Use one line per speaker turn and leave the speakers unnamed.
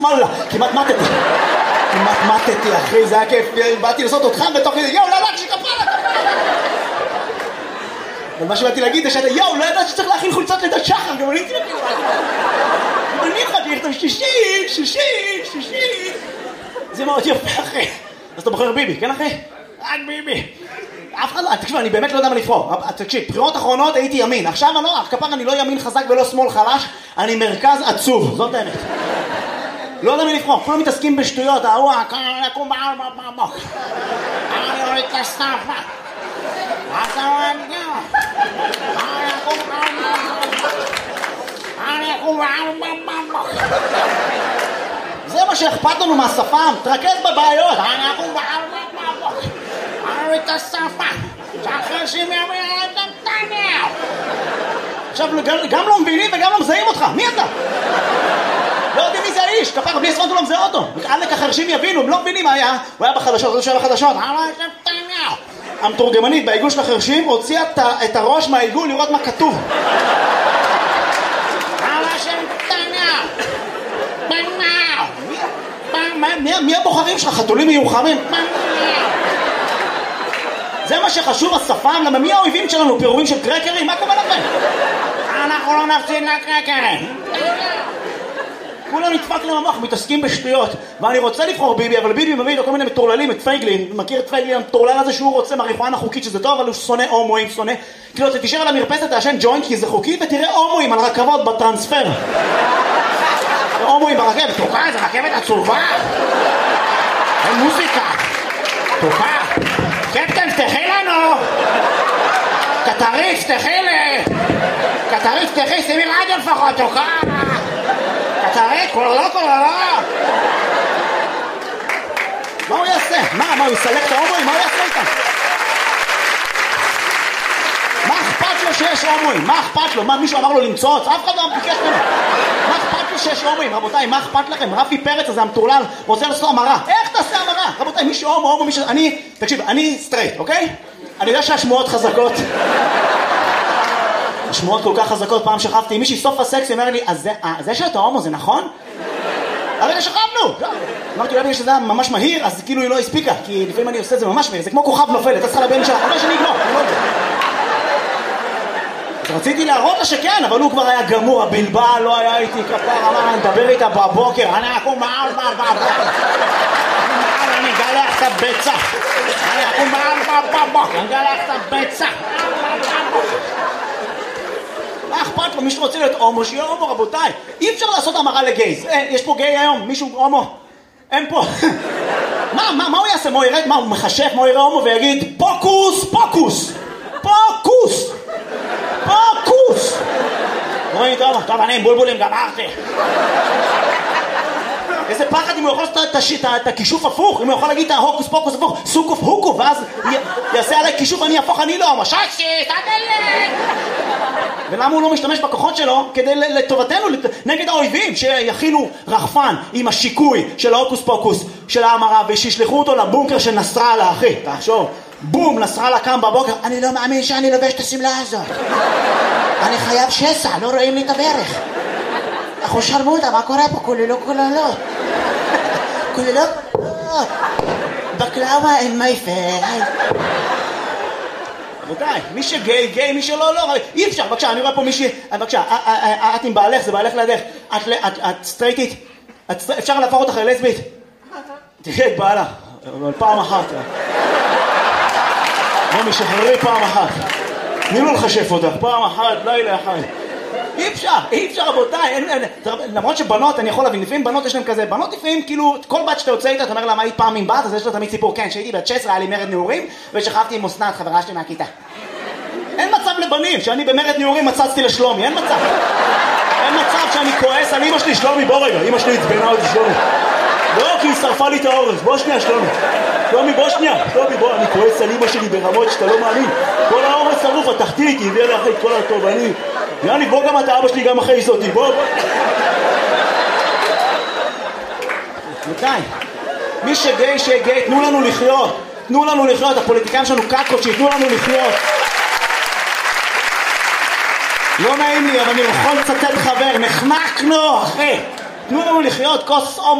מלא, כמעט מתתי אחי, זה היה כיף, באתי לעשות אותך בתוך כדי, יאו, לא ידעתי שכפרה. אבל מה שבאתי להגיד זה שאתה, יאו, לא ידעתי שצריך להכין חולצות לידת שחר, גם אני הייתי לכם. אני חייתי לכתוב שישי. זה מאוד יפה אחי. אז אתה בוחר ביבי, כן אחי? רק ביבי. אף אחד לא, תקשיב, אני באמת לא יודע מה לבחור. תקשיב, בחירות אחרונות הייתי ימין. עכשיו אני לא ימין חזק ולא שמאל חלש, אני מרכז עצוב, זאת האמת. לא יודע מי לבחור, כולם מתעסקים בשטויות, אני אוריד את הסטאפה. זה מה שאכפת לנו מהשפם, תרכז בבעיות. אני אוריד את הסטאפה. שהחרשים יביאו את נתניהו. עכשיו, גם לא מבינים וגם לא מזהים אותך, מי אתה? לא יודעים מי זה האיש, כפרה, בלי הספרנט הוא לא מזהה אותו. עלק החרשים יבינו, הם לא מבינים מה היה. הוא היה בחדשות, הוא שהיה בחדשות. המתורגמנית בעיגול של החרשים הוציאה את הראש מהעיגול לראות מה כתוב. מי הבוחרים שלך? חתולים מיוחמים? זה מה שחשוב, השפם, למה מי האויבים שלנו? פירורים של קרקרים? מה קורה לכם? אנחנו לא נפסיד לקרקרים. כולם נדפק להם המוח, מתעסקים בשטויות. ואני רוצה לבחור ביבי, אבל ביבי מביא לו כל מיני מטורללים, את פייגלין. מכיר את פייגלין המטורלל הזה שהוא רוצה מריחואנה חוקית, שזה טוב, אבל הוא שונא הומואים, שונא. כאילו, אתה תישאר על המרפסת, תעשן ג'וינט, כי זה חוקי, ותראה הומואים על רכבות בטרנספר. הומואים ברכבת, תוקע, זה רכבת עצובה. אין מוזיקה. תוקע. קפטן, פתחי לנו. קטריף, פתחי לי. קטריף, פתחי, שימי רדיו לפחות, תוקע. קטריף, קולולו. מה הוא יעשה? מה הוא יסלק את ההומואים? מה הוא יעשה איתם? מה אכפת לו שיש הומואים? מה אכפת לו? מה, מישהו אמר לו למצוץ? אף אחד לא ביקש ממנו. מה אכפת לו שיש הומואים? רבותיי, מה אכפת לכם? רפי פרץ הזה המטורלל רוצה לעשות המרה. איך תעשה המרה? רבותיי, מישהו הומו, מישהו... תקשיב, אני סטרייט, אוקיי? אני יודע שהשמועות חזקות. השמועות כל כך חזקות, פעם שכבתי עם מישהי סוף הסקס, היא אומר לי, אז זה שאתה הומו זה נכון? הרגע שכבנו! אמרתי, אולי בגלל שזה היה ממש מהיר, אז כאילו היא לא הספיקה, כי לפעמים אני עושה את זה ממש מהיר, זה כמו כוכב נופל, אתה צריכה לבן שלה, אבל שאני אגמור, אני לא יודע. אז רציתי להראות לה שכן, אבל הוא כבר היה גמור, הבלבל לא היה איתי כפר, אמר, אני מדבר איתה בבוקר, אני אקום בבוקר. אני אגלח את הביצה. אני אקום בבוקר, אני אגלח את הביצה. מה אכפת לו? מישהו רוצה להיות הומו, שיהיה הומו, רבותיי. אי אפשר לעשות המרה לגייז. יש פה גיי היום? מישהו הומו? אין פה. מה הוא יעשה? מה ירד? מה הוא מחשף? מה הוא יראה הומו ויגיד פוקוס, פוקוס, פוקוס, פוקוס. רואים, טוב, אני עם בולבולים גמרתי. איזה פחד אם הוא יכול לעשות את הכישוף הפוך, אם הוא יכול להגיד את ההוקוס פוקוס הפוך, סוקוף הוקו, ואז יעשה עליי כישוף, אני הפוך, אני לא, מששי, תדלת. ולמה הוא לא משתמש בכוחות שלו כדי לטובתנו, נגד האויבים, שיכילו רחפן עם השיקוי של ההוקוס פוקוס, של ההמרה, ושישלחו אותו לבונקר של נסראללה, אחי, תחשוב, בום, נסראללה קם בבוקר, אני לא מאמין שאני לובש את הסמלה הזאת. אני חייב שסע, לא רואים לי את הברך. אחו שרמודה, מה קורה פה? כוללות. בקלאווה אין מייפה. רבותיי, מי שגיי, גיי, מי שלא, לא. אי אפשר, בבקשה, אני רואה פה מישהי, בבקשה, את עם בעלך, זה בעלך לידך. את סטרייטית, אפשר להפוך אותך ללסבית? תראה את בעלה, אבל פעם אחת. בוא משחררי פעם אחת. תני לו לחשף אותך, פעם אחת, לילה אחד. אי אפשר רבותיי, למרות שבנות, אני יכול להבין, לפעמים בנות יש להם כזה, בנות לפעמים כאילו, כל בת שאתה יוצא איתה, אתה אומר לה מה היית פעם עם בת, אז יש לה תמיד סיפור, כן, שהייתי בת 16, היה לי מרד נעורים, ושכבתי עם אסנת, חברה שלי מהכיתה. אין מצב לבנים, שאני במרד נעורים מצצתי לשלומי, אין מצב. אין מצב שאני כועס על אמא שלי, שלומי, בוא רגע, אמא שלי הצבנה אותי, שלומי. לא, כי היא שרפה לי את האורז, בוא שנייה, שלומי. שלומי, בוא שנייה. שלומי, בוא, אני כועס על אמא שלי ברמות שאתה לא מאמין. כל האורז שרוף, התחתית, היא הביאה לאחרי כל הטוב, יאני, בוא גם אתה, אבא שלי גם אחרי זאתי, בוא. מתי? מי שגיי, שגיי, תנו לנו לחיות. תנו לנו לחיות, הפוליטיקאים שלנו קקות, שיתנו לנו לחיות. לא נעים לי, אבל אני יכול לצטט חבר, נחנקנו, אחי. תנו לנו לחיות כוס